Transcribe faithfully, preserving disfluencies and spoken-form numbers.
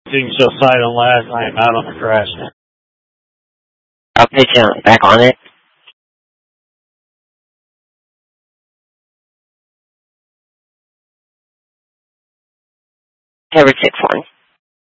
Things shall sight on last. I am out on the crash. I'll put you back on it. Cover six